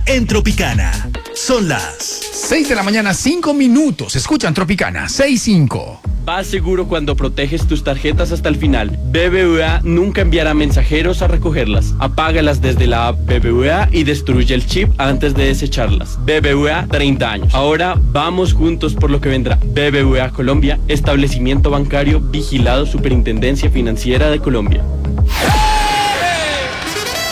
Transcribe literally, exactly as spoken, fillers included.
en Tropicana. Son las seis de la mañana, cinco minutos. Escuchan Tropicana, seis cinco. Vas seguro cuando proteges tus tarjetas hasta el final. B B V A nunca enviará mensajeros a recogerlas. Apágalas desde la app B B V A y destruye el chip antes de desecharlas. B B V A, treinta años. Ahora vamos juntos por lo que vendrá. B B V A Colombia, establecimiento bancario vigilado Superintendencia Financiera de Colombia.